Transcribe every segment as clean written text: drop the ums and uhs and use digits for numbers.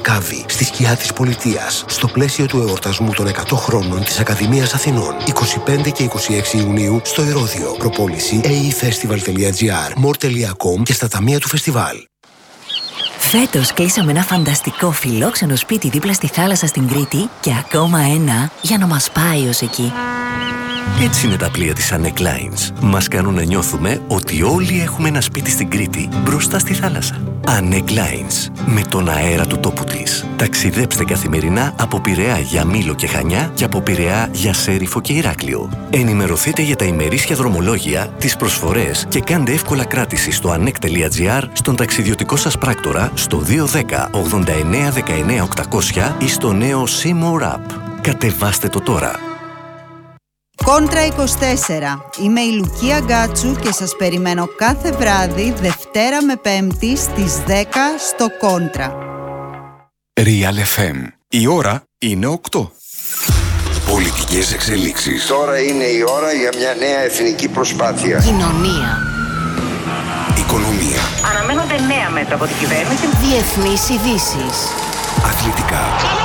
Κάβη, στη σκιά της πολιτείας, στο πλαίσιο του εορτασμού των 100 χρόνων της Ακαδημίας Αθηνών. 25 και 26 Ιουνίου στο Ηρώδειο. Προπόληση aefestival.gr, more.com και στα ταμεία του φεστιβάλ. Φέτος κλείσαμε ένα φανταστικό φιλόξενο σπίτι δίπλα στη θάλασσα στην Κρήτη και ακόμα ένα για να μας πάει ως εκεί. Έτσι είναι τα πλοία της Anek Lines. Μας κάνουν να νιώθουμε ότι όλοι έχουμε ένα σπίτι στην Κρήτη, μπροστά στη θάλασσα. Anek Lines, με τον αέρα του τόπου της. Ταξιδέψτε καθημερινά από Πειραιά για Μήλο και Χανιά και από Πειραιά για Σέριφο και Ηράκλειο. Ενημερωθείτε για τα ημερήσια δρομολόγια, τις προσφορές και κάντε εύκολα κράτηση στο anek.gr, στον ταξιδιωτικό σας πράκτορα, στο 210 89 19 800 ή στο νέο Seymour App. Κατεβάστε το τώρα. Κόντρα 24. Είμαι η Λουκία Γκάτσου και σας περιμένω κάθε βράδυ, Δευτέρα με Πέμπτη στις 10 στο Κόντρα. Real FM. Η ώρα είναι 8. Πολιτικές εξελίξεις. Τώρα είναι η ώρα για μια νέα εθνική προσπάθεια. Κοινωνία. Οικονομία. Αναμένονται νέα μέτρα από την κυβέρνηση. Διεθνείς ειδήσεις. Αθλητικά.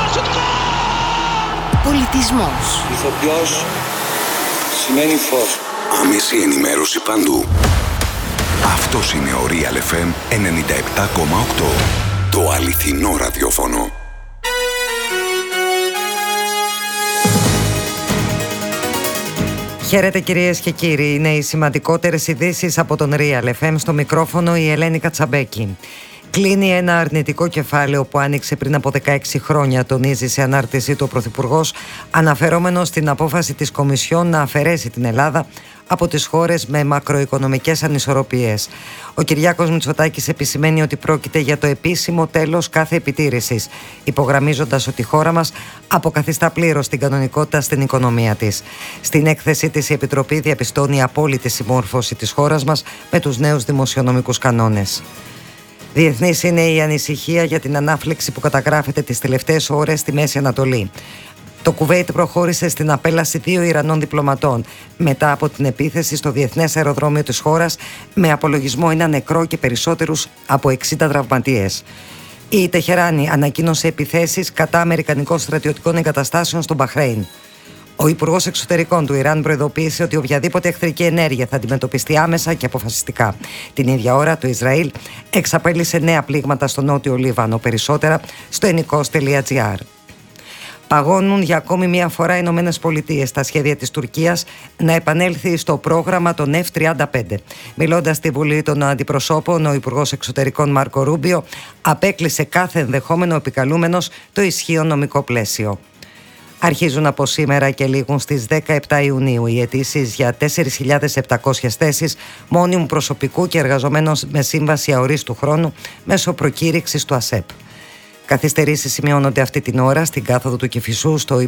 Πολιτισμός. Ηθοποιός σημαίνει φως. Άμεση ενημέρωση παντού. Αυτός είναι ο Real FM 97,8. Το αληθινό ραδιόφωνο. Χαίρετε κυρίες και κύριοι, είναι οι σημαντικότερες ειδήσεις από τον Real FM. Στο μικρόφωνο η Ελένη Κατσαμπέκη. Κλείνει ένα αρνητικό κεφάλαιο που άνοιξε πριν από 16 χρόνια, τονίζει σε ανάρτησή του ο Πρωθυπουργός, αναφερόμενος στην απόφαση της Κομισιόν να αφαιρέσει την Ελλάδα από τις χώρες με μακροοικονομικές ανισορροπίες. Ο Κυριάκος Μητσοτάκης επισημαίνει ότι πρόκειται για το επίσημο τέλος κάθε επιτήρησης, υπογραμμίζοντας ότι η χώρα μας αποκαθιστά πλήρως την κανονικότητα στην οικονομία της. Στην έκθεσή της η Επιτροπή διαπιστώνει απόλυτη συμμόρφωση της χώρας μας με τους νέους δημοσιονομικούς κανόνες. Διεθνής είναι η ανησυχία για την ανάφλεξη που καταγράφεται τις τελευταίες ώρες στη Μέση Ανατολή. Το Κουβέιτ προχώρησε στην απέλαση 2 Ιρανών διπλωματών μετά από την επίθεση στο διεθνές αεροδρόμιο της χώρας, με απολογισμό ένα νεκρό και περισσότερους από 60 τραυματίες. Η Τεχεράνη ανακοίνωσε επιθέσεις κατά αμερικανικών στρατιωτικών εγκαταστάσεων στο Μπαχρέιν. Ο Υπουργός Εξωτερικών του Ιράν προειδοποίησε ότι οποιαδήποτε εχθρική ενέργεια θα αντιμετωπιστεί άμεσα και αποφασιστικά. Την ίδια ώρα το Ισραήλ εξαπέλυσε νέα πλήγματα στο νότιο Λίβανο, περισσότερα στο enikos.gr. Παγώνουν για ακόμη μία φορά οι ΗΠΑ στα σχέδια της Τουρκίας να επανέλθει στο πρόγραμμα των F-35. Μιλώντας στη Βουλή των Αντιπροσώπων, ο Υπουργός Εξωτερικών Μάρκο Ρούμπιο απέκλεισε κάθε ενδεχόμενο επικαλούμενος το ισχύον νομικό πλαίσιο. Αρχίζουν από σήμερα και λήγουν στις 17 Ιουνίου οι αιτήσεις για 4.700 θέσεις μόνιμου προσωπικού και εργαζομένων με σύμβαση αορίστου χρόνου μέσω προκήρυξης του ΑΣΕΠ. Καθυστερήσεις σημειώνονται αυτή την ώρα στην κάθοδο του Κηφισού, στο